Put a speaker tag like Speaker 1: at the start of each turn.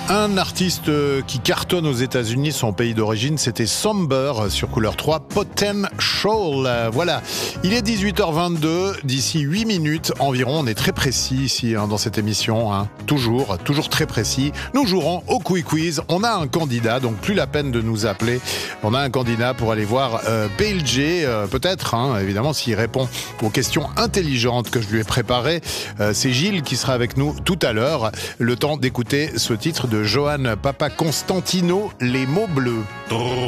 Speaker 1: Un artiste qui cartonne aux États-Unis, son pays d'origine, c'était Somber sur Couleur 3, Potem Shoal. Voilà, il est 18h22, d'ici 8 minutes environ, on est très précis ici dans cette émission, toujours très précis. Nous jouerons au Quiz. On a un candidat, donc plus la peine de nous appeler. On a un candidat pour aller voir PLG, peut-être, évidemment, s'il répond aux questions intelligentes que je lui ai préparées. C'est Gilles qui sera avec nous tout à l'heure. Le temps d'écouter ce titre de Johan Papa Constantino, Les mots bleus.